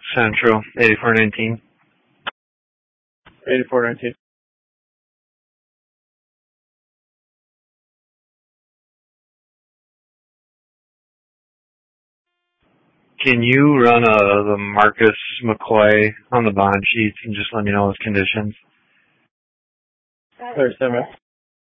Central, 8419. 8419. Can you run the Marcus McCoy on the bond sheets and just let me know his conditions? Clear, stand by.